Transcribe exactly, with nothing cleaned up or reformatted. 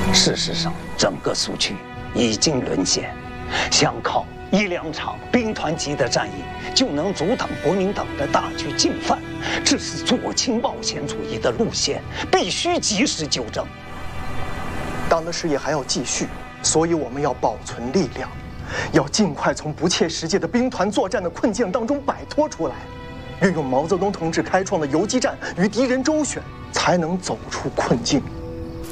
事实上，整个苏区已经沦陷，想靠一两场兵团级的战役就能阻挡国民党的大举进犯，这是左倾冒险主义的路线，必须及时纠正。 党的事业还要继续，所以我们要保存力量，要尽快从不切实际的兵团作战的困境当中摆脱出来，运用毛泽东同志开创的游击战与敌人周旋，才能走出困境。